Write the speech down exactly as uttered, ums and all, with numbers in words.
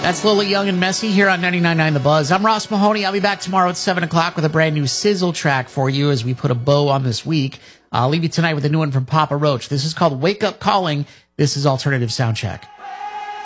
That's Lily Young and Messy here on ninety-nine point nine The Buzz. I'm Ross Mahoney. I'll be back tomorrow at seven o'clock with a brand new sizzle track for you as we put a bow on this week. I'll leave you tonight with a new one from Papa Roach. This is called Wake Up Calling. This is Alternative Soundcheck.